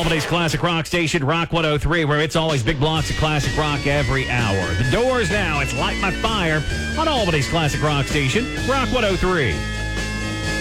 Albany's classic rock station, Rock 103, where it's always big blocks of classic rock every hour. The Doors now, it's Light My Fire on Albany's classic rock station, Rock 103.